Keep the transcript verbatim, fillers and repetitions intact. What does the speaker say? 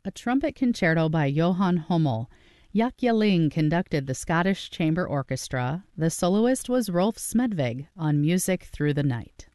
a trumpet concerto by Johann Hummel. Jaak Jalling conducted the Scottish Chamber Orchestra. The soloist was Rolf Smedvig on Music Through the Night.